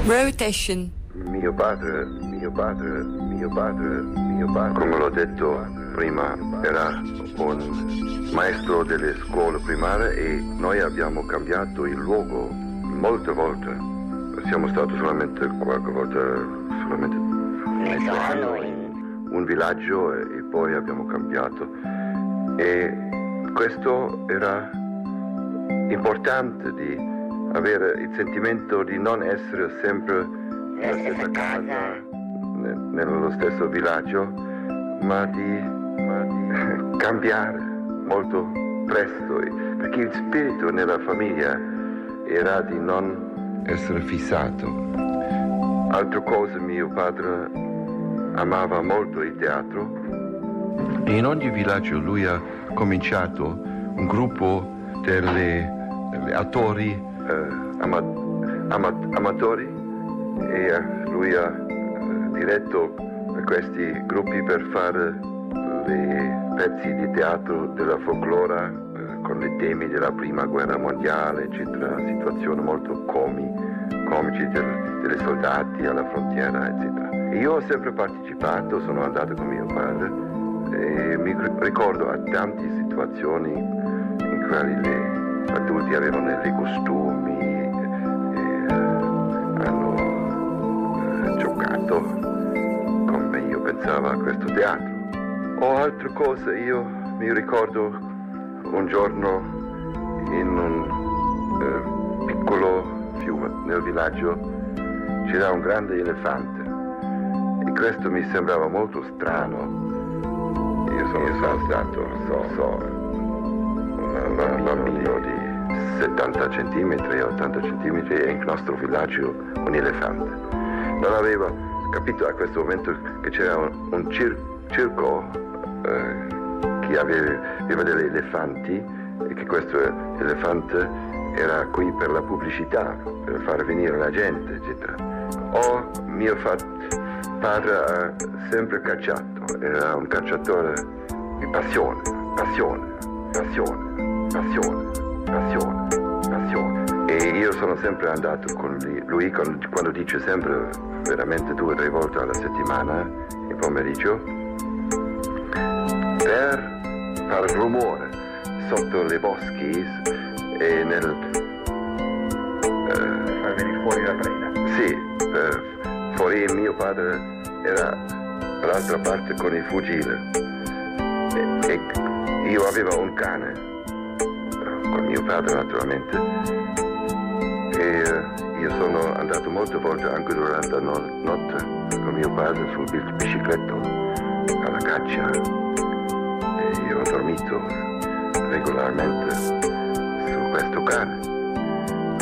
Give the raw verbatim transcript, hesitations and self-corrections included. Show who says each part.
Speaker 1: Rotation.
Speaker 2: Mio padre, mio padre, mio padre, mio padre, come l'ho detto prima, era un maestro delle scuole primarie e noi abbiamo cambiato il luogo molte volte. Siamo stati solamente qualche volta, solamente
Speaker 3: mezzo anno in
Speaker 2: un villaggio e, e poi abbiamo cambiato. E questo era importante di avere il sentimento di non essere sempre
Speaker 3: nella stessa casa,
Speaker 2: ne- nello stesso villaggio, ma di, ma di cambiare molto presto, perché il spirito nella famiglia era di non essere fissato. Altra cosa, mio padre amava molto il teatro e in ogni villaggio lui ha cominciato un gruppo delle, delle attori, eh, ama, ama, amatori e eh, lui ha eh, diretto questi gruppi per fare i pezzi di teatro della folklore eh, con i temi della prima guerra mondiale, eccetera, situazioni molto comi, comici del, dei soldati alla frontiera, eccetera. E io ho sempre partecipato, sono andato con mio padre e mi ricordo a tante situazioni in cui gli adulti avevano i costumi e, e hanno eh, giocato come io pensavo a questo teatro. O altre cose, io mi ricordo un giorno in un eh, piccolo fiume nel villaggio c'era un grande elefante e questo mi sembrava molto strano. Io sono, io sono stato, so, so, un bambino di settanta centimetri, ottanta centimetri e in nostro villaggio un elefante. Non aveva capito a questo momento che c'era un, un cir- circo eh, che aveva, aveva degli elefanti e che questo elefante era qui per la pubblicità, per far venire la gente, eccetera. O mio fa- padre ha sempre cacciato, era un cacciatore di passione, passione, passione, passione, passione, passione. E io sono sempre andato con lui, lui quando dice sempre veramente due o tre volte alla settimana, il pomeriggio, per fare rumore sotto le boschi e nel...
Speaker 4: Per far venire fuori la preda.
Speaker 2: Sì, per, fuori mio padre era dall'altra parte con il fucile e, e io avevo un cane, con mio padre naturalmente, e io sono andato molte volte anche durante la no- notte con mio padre sul bicicletto alla caccia e io ho dormito regolarmente su questo cane.